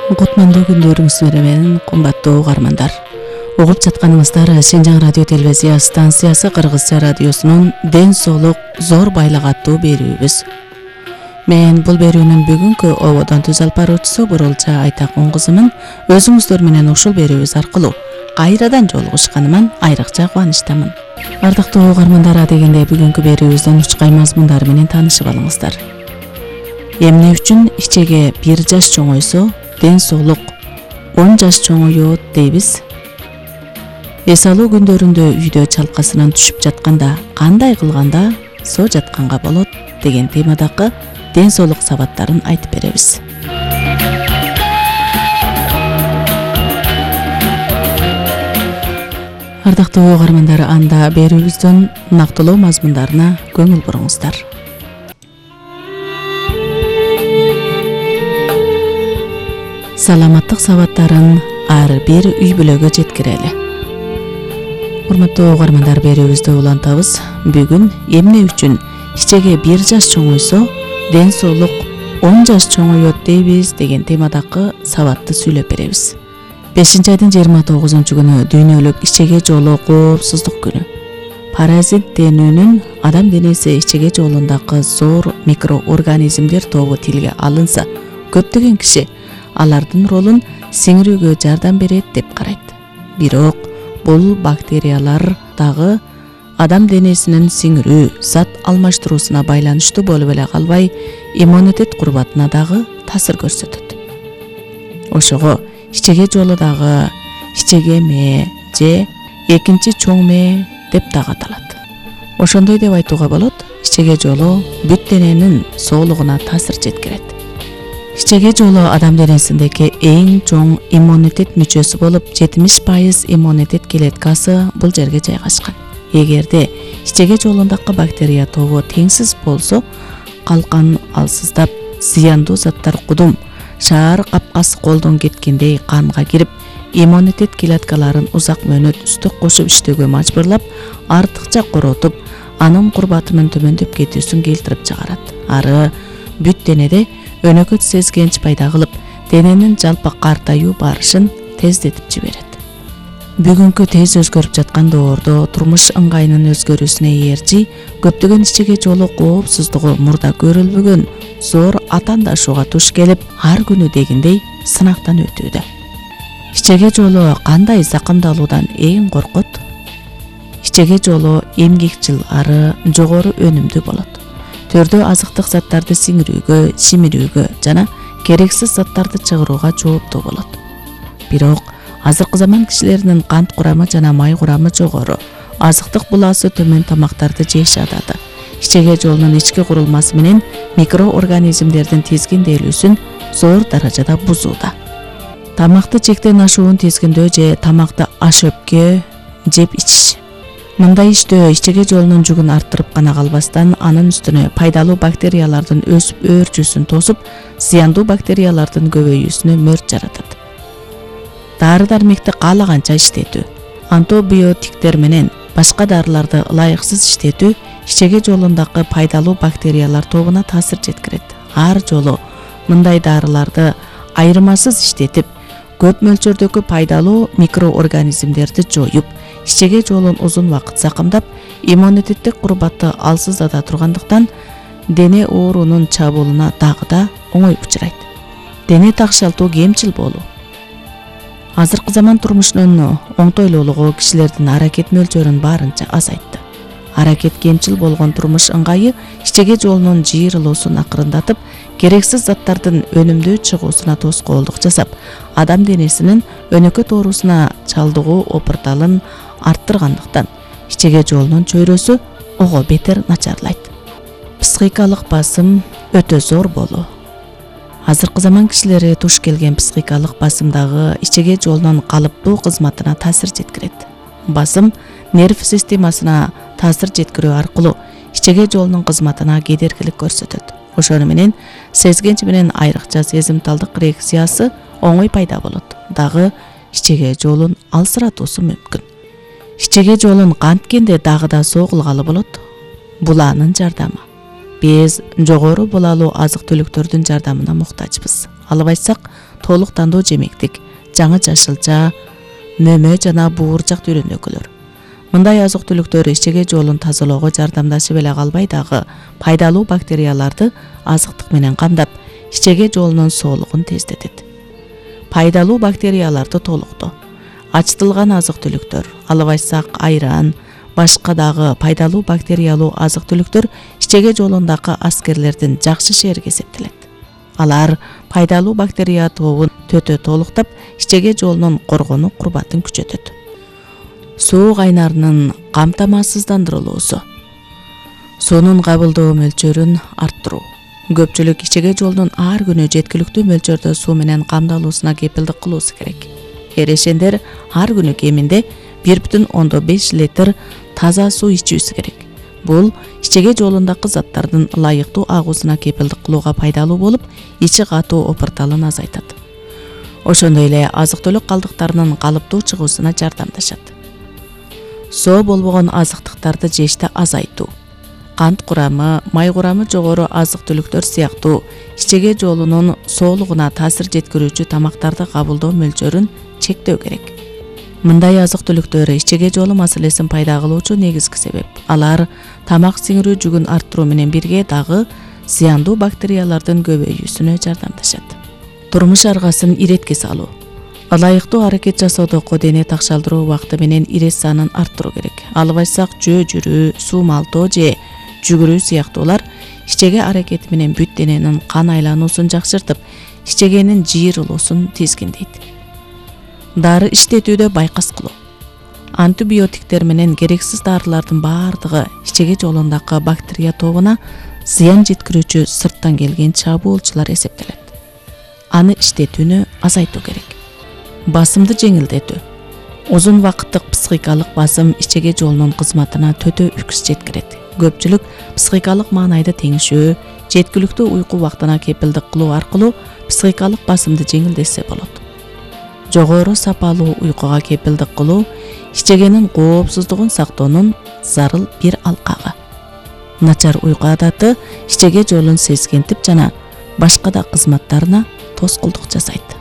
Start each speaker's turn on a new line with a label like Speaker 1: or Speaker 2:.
Speaker 1: Кутмандуу күндөрүңүз менен кымбаттуу угармандар. Угуп жатканыңыздар Синжаң радио телевизия станциясы Кыргызча радиосунун Ден соолук зор байлык аттуу берүүбүз. Мен бул берүүнүн бүгүнкү ободон түз алып баруучусу Бурулча Айтакун кызымын. Өзүңүздөр менен ушул берүүбүз аркылуу кайрадан жолугушканыма айрыкча кубанычтамын. Ардактуу угармандар, дегенде бүгүнкү берүүбүздөн учкай мазмундар менен таанышып алыңыздар. Эмне үчүн ичеге 1 жаш чоңойсо ден соолук 10 жаш чоңоёт дейбиз? Эс алуу күндөрүндө үйдө чалкасынан түшүп жатканда кандай кылганда соо жатканга болот деген темадагы ден соолук сабаттарын айтып беребиз. Ардактуу угармандар, анда берүүбүздүн нактылуу мазмундарына көңүл буруңуздар. Саламаттык сабаттарын ар бир үй бүлөгө жеткирели. Урматтуу угармандар, берүүбүздү улантабыз. Бүгүн эмне үчүн ичеге 1 жаш чоңойсо ден соолук 10 жаш чоңоёт дейбиз деген темадагы сабатты сүйлөп беребиз. 5-айдын 29 күнү дүйнөлүк ичеге жоолоо коопсуздук күнү. Паразит денүүнүн адам денеси ичеге жоолундагы зор микроорганизмдер тобу тилге алынса, көптөгөн киши алардын ролун сиңирүүгө жардам берет деп карайт. Бирок бул бактериялар дагы адам денесинин сиңирүү, зат алмаштыруусуна байланыштуу болуп эле калбай, иммунитет курбатына дагы таасир көрсөтөт. Ошого ичеге жоолу дагы ичеге мээ же экинчи чоң мээ деп дагы аталат. Ошондой деп айтууга болот, ичеге жоолу бүт дененин соолугуна таасир жеткирет. Ичеге жоолу адам денесиндеги эң чоң иммунитет мүчөсү болуп, 70% иммунитет клеткасы бул жерге жайгашкан. Эгерде ичеге жоолундагы бактерия тобу теңсиз болсо, калкан алсыздап, зыяндуу заттар кудум, шаар капкасы колдон кеткендей канга кирип, иммунитет клеткаларын узак мөөнөт үстүк кошуп иштөөгө мажбурлап, артыкча коротуп, анын курбатынын төмөндөп кетүүсүн келтирип чыгарат. Ары бүт денеде өнөкөт сезгенч пайда кылып, дененин жалпы картаюу барышын тездетип жиберет. Бүгүнкү тез өзгөрүп жаткан доордо турмуш ыңгайынын өзгөрүүсүнө ээрчи көптөгөн ичеге жоолуу коопсуздугу мурда көрүлбөгөн зор атаандашууга туш келип, ар күнү дегендей сынактан өтүүдө. Ичеге жоолуу кандай закымдалуудан эң коркот? Ичеге жоолуу эмгекчил, ары жогору өнүмдүү болот. Төрдө азыктык заттарды сиңирүүгө, шимирүүгө жана керексиз заттарды чыгарууга жооптуу болот. Бирок азыркы заман кишилеринин кант курамы жана май курамы жогору, азыктык булаасы төмөн тамактарды жеш адаты ичеге жоолунун ички курулмасы менен микроорганизмдердин тизгинделүүсүн зор даражада бузууда. Тамакты чектен ашуун тизгиндөө же тамакты ашөпкө жеп ичиш. Мындай иштөө ичеге жоолунун жүгүн арттырып гана калбастан, анын үстүнө пайдалуу бактериялардын өсүп өөрчүүсүн тосуп, зыяндуу бактериялардын көбөйүүсүнө мөрт жаратат. Дары-дармекти каалаганча иштетүү, антибиотиктер менен башка дарыларды ылайыксыз иштетүү ичеге жоолундагы пайдалуу бактериялар тобуна таасир жеткирет. Ар жолу мындай дарыларды айырмасыз иштетип, көп мөлчөрдөгү пайдалуу микроорганизмдерди жоюп, ичеге жоолун узун убакыт закымдап, иммунитеттик курбатты алсыздата тургандыктан дене оорунун чабуулуна дагы да оңой учурайт. Дене такшалтуу, кемчил болуу. Азыркы заман турмушунун оңтойлуулугу кишилердин аракет мөлчөрүн барынча азайтты. Аракет кемчил болгон турмуш ыңгайы ичеге жоолунун жыйрылуусун акырындатып, керексиз заттардын өнүмдүү чыгуусуна тоскоолдук жасап, адам денесинин өнөкөт оорусуна чалдыгуу опурталын арттыргандыктан ичеге жоолунун чөйрөсү ого бетер начарлайт. Психикалык басым өтө зор болуу. Азыркы заман кишилери туш келген психикалык басымдагы ичеге жоолунун калыптуу кызматына таасир жеткирет. Басым нерв системасына таасир жеткирүү аркылуу ичеге жоолунун кызматына кедергилик көрсөтөт. Ошону менен сезгенч менен айрыкча сезимталдык реакциясы оңой пайда болот. Дагы ичеге жоолун алсыратуусу мүмкүн. Ичеге жоолун канткенде дагы да соо кылгалы болот. Булаанын жардамы. Биз жогору булалуу азык-түлүктөрдүн жардамына муктажбыз. Албайсак толук тандоо жемектик, жаңы жашылча, нөмө жана бууржак дүрөнөкөлөр. Мындай азык-түлүктөр ичеге жолун тазалоого жардамдашып эле калбай дагы пайдалуу бактерияларды азыктык менен камдап, ичеге жолунун соолугун тездетет. Пайдалуу бактерияларды толуктоо. Ачтылган азык-түлүктөр, албайсак айран, башка дагы пайдалуу бактериялуу азык-түлүктөр ичеге жолундагы аскерлердин жакшы шериги эсептелет. Алар пайдалуу бактерия тобун төтө толуктап, ичеге жолунун коргонуу курбатын күчөтөт. Суу кайнарынын камтамасыздандырылуусу. Суунун кабылдоо мөлчөрүн арттыруу. Көпчүлүк ичеге жолунун ар күнү жеткиликтүү мөлчөрдө суу менен камдалуусуна кепилдик кылуусу керек. Эрешендер ар күнү кеминде 1,5 литр таза суу ичүүсү керек. Бул ичеге жолундагы заттардын ылайыктуу агуусуна кепилдик кылууга пайдалуу болуп, ичи катуу опурталын азайтат. Ошондой эле азык-түлүк калдыктарынын калыптуу чыгуусуна жардамдашат. Соо болбогон азыктыктарды жешти азайтуу. Кант курамы, май курамы жогору азык-түлүктөр сыяктуу ичеге жолунун соолугуна таасир жеткирүүчү тамактарды кабылдоо мөлчөрүн чектөө керек. Мындай азык-түлүктөр ичеге жолу маселесин пайда кылуучу негизги себеп. Алар тамак сиңирүү жүгүн арттыруу менен бирге дагы зыяндуу бактериялардын көбөйүүсүнө жардамдашат. Турмуш аргасын иретке салуу. Ылайыктуу аракет жасоодо дене такшалдыруу убакыты менен ирет санын арттыруу керек. Албайсак жөө жүрүү, суу малтоо же жүгүрүү сыяктуулар ичеге аракети менен бүт дененин кан айлануусун жакшыртып, ичегенин жыйырылуусун тизгиндейт. Дары иштетүүдө байкас кылуу. Антибиотиктер менен керексиз дарылардын баардыгы ичеге жолундагы бактерия тобуна зыян жеткирүүчү сырттан келген чабуулчулар эсептелет. Аны иштетүүнү азайтуу керек. Басымды жеңилдетүү. Узун вакыттык психикалык басым ичеге жолунун кызматына төтө үкс жеткирет. Көпчүлүк психикалык маанайда теңишүү, жеткиликтүү уйку убактына кепилдик кылуу аркылуу психикалык басымды жеңилдетсе болот. Жогору сапалуу уйкуга кепилдик кылуу ичегенин коопсуздугун сактоонун зарыл бир алкагы. Начар уйку адаты ичеге жолун сезгентип жана башка да кызматтарына тоскоолдук жасайт.